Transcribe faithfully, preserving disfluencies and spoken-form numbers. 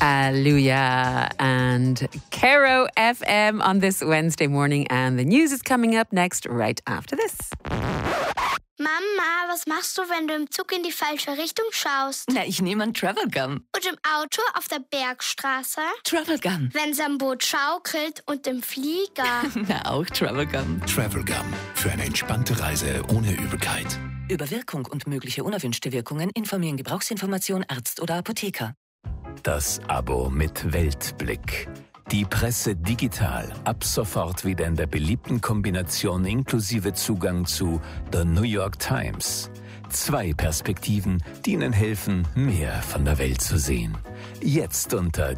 Hallelujah and Caro F M on this Wednesday morning, and the news is coming up next right after this. Mama, was machst du, wenn du im Zug in die falsche Richtung schaust? Na, ich nehme einen Travel Gun. Und im Auto auf der Bergstraße? Travel Gun. Wenn's am Boot schaukelt und im Flieger? Na, auch Travel Gun. Travel Gun. Für eine entspannte Reise ohne Übelkeit. Über Wirkung und mögliche unerwünschte Wirkungen informieren Gebrauchsinformation Arzt oder Apotheker. Das Abo mit Weltblick. Die Presse digital. Ab sofort wieder in der beliebten Kombination inklusive Zugang zu The New York Times. Zwei Perspektiven, die Ihnen helfen, mehr von der Welt zu sehen. Jetzt unter